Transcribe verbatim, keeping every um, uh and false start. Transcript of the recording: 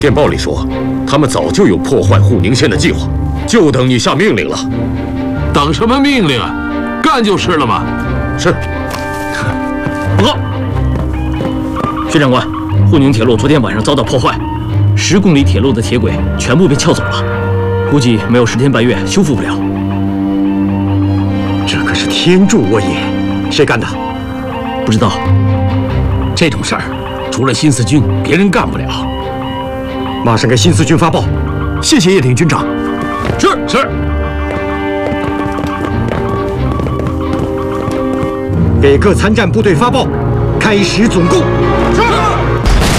电报里说，他们早就有破坏沪宁县的计划，就等你下命令了。 等什么命令啊？干就是了嘛。 是。 报告，薛长官，沪宁铁路昨天晚上遭到破坏，十公里铁路的铁轨全部被撬走了，估计没有十天半月修复不了。 这可是天助我也！谁干的？ 不知道。 这种事儿，除了新四军，别人干不了。 马上给新四军发报，谢谢叶挺军长。 是是。 给各参战部队发报，开始总攻。 是。